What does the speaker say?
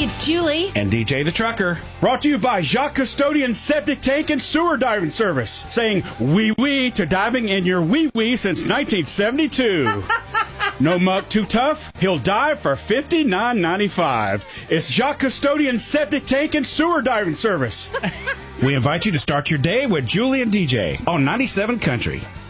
Hey, it's Julie. And DJ the Trucker. Brought to you by Jacques Custodian Septic Tank and Sewer Diving Service. Saying wee-wee to diving in your wee-wee since 1972. No muck too tough? He'll dive for $59.95. It's Jacques Custodian Septic Tank and Sewer Diving Service. We invite you to start your day with Julie and DJ on 97 Country.